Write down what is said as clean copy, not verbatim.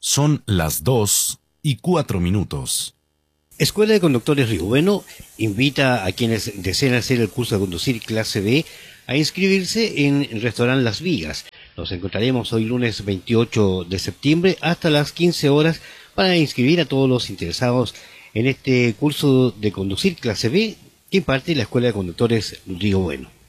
Son las 2:04. Escuela de Conductores Río Bueno invita a quienes deseen hacer el curso de conducir clase B a inscribirse en el restaurante Las Vigas. Nos encontraremos hoy lunes 28 de septiembre hasta las 15 horas para inscribir a todos los interesados en este curso de conducir clase B que imparte la Escuela de Conductores Río Bueno.